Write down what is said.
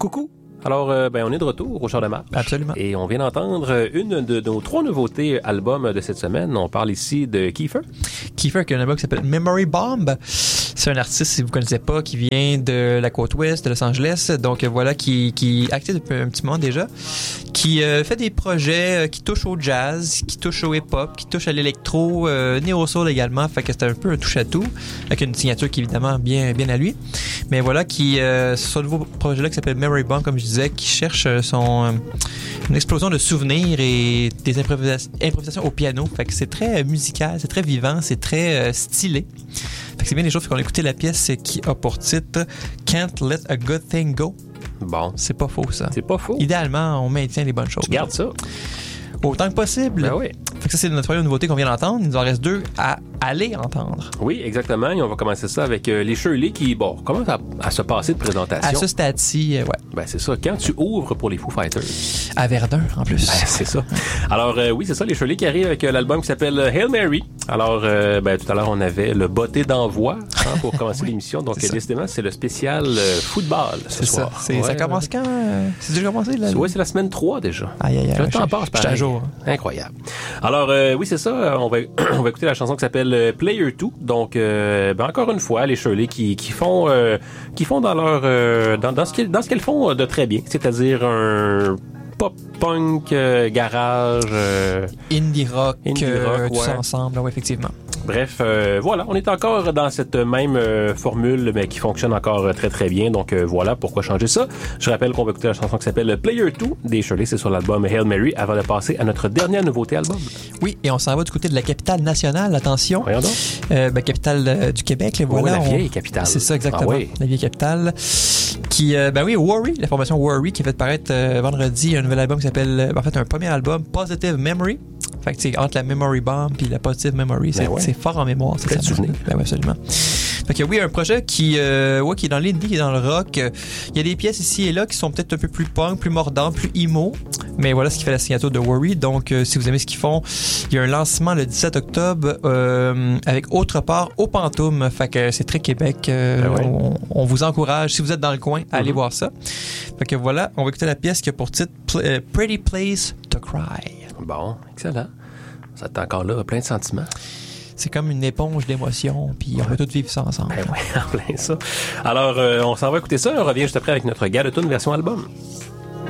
Coucou! Alors, on est de retour au Char de Marche. Absolument. Et on vient d'entendre une de nos 3 nouveautés albums de cette semaine. On parle ici de Kiefer. Kiefer, qui a un album qui s'appelle Memory Bomb. C'est un artiste, si vous ne connaissez pas, qui vient de la côte ouest de Los Angeles. Donc voilà, qui est actif depuis un petit moment déjà. Qui fait des projets qui touchent au jazz, qui touchent au hip-hop, qui touchent à l'électro, néo-soul également. Fait que c'est un peu un touche-à-tout, avec une signature qui est évidemment bien à lui. Mais voilà, c'est ce nouveau projet-là qui s'appelle Memory Bomb, comme je disais, qui cherche une explosion de souvenirs et des improvisations au piano. Fait que c'est très musical, c'est très vivant, c'est très stylé. Fait que c'est bien des choses. Fait qu'on a écouté la pièce qui a pour titre Can't Let a Good Thing Go. Bon. C'est pas faux, ça. C'est pas faux. Idéalement, on maintient les bonnes choses. Tu gardes ça. Autant que possible. Ben oui. Fait que ça, c'est notre première nouveauté qu'on vient d'entendre. Il nous en reste 2 à aller entendre. Oui, exactement. Et on va commencer ça avec les Shirley qui, commencent à se passer de présentation. À ce stade-ci, ouais. Ben, c'est ça. Quand tu ouvres pour les Foo Fighters. À Verdun, en plus. Ben, c'est ça. Alors, oui, c'est ça, les Shirley qui arrivent avec l'album qui s'appelle Hail Mary. Alors, tout à l'heure, on avait le botté d'envoi pour commencer l'émission. Donc, décidément, c'est le spécial football ce soir. Ça. Ça commence quand? C'est déjà commencé, là? Oui, c'est la semaine 3 déjà. Aïe. Le temps passe, pareil. Je suis à jour. Incroyable. Alors, oui, c'est ça. On va écouter la chanson qui s'appelle Player 2. Donc, encore une fois, les Shirley qui font dans leur dans ce qu'elles font de très bien, c'est-à-dire un pop punk garage indie rock tout ouais. ça ensemble, ouais, effectivement. Bref, voilà, on est encore dans cette même formule, mais qui fonctionne encore très très bien. Donc voilà, pourquoi changer ça? Je rappelle qu'on va écouter la chanson qui s'appelle Player 2 des Shirley, c'est sur l'album Hail Mary, avant de passer à notre dernière nouveauté album. Oui, et on s'en va du côté de la capitale nationale, attention. Voyons donc. Capitale du Québec, les voilà. La vieille capitale. C'est ça, exactement. Ah, oui. La vieille capitale. Qui, Worry, la formation Worry, qui a fait paraître vendredi un nouvel album qui s'appelle, un premier album, Positive Memory. Fait que, entre la Memory Bomb puis la Positive Memory, c'est fort en mémoire. Plein de souvenirs. Ben oui, absolument. Fait que oui, un projet qui est dans l'indie, qui est dans le rock. Il y a des pièces ici et là qui sont peut-être un peu plus punk, plus mordant, plus emo. Mais voilà ce qui fait la signature de Worry. Donc, si vous aimez ce qu'ils font, il y a un lancement le 17 octobre avec Autre part au Pantoum. Fait que c'est très Québec. On vous encourage, si vous êtes dans le coin, à aller voir ça. Fait que voilà, on va écouter la pièce qui a pour titre Pretty Place to Cry. Bon, excellent. Ça est encore là, plein de sentiments. C'est comme une éponge d'émotions, puis on va tous vivre ça ensemble. Ben oui, en plein ça. Alors, on s'en va écouter ça, on revient juste après avec notre Galetune version album.